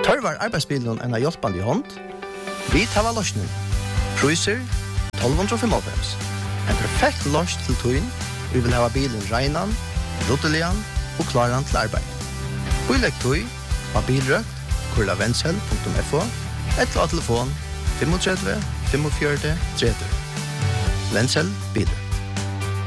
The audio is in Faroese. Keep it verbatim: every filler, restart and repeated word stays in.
Tørvar arbeidsbilen en av hjelpende i hånd? Vi tar av løsningen. Priser tolv fem fem. En perfekt løs til tøyen. Vi vil ha bilen regnan, ruttelian og klaran til arbeid. Vi legger tøy av bilrøkt, kurla venshell punktum f o, et av telefon tre fem fem fire tre tre. Venshell bilen.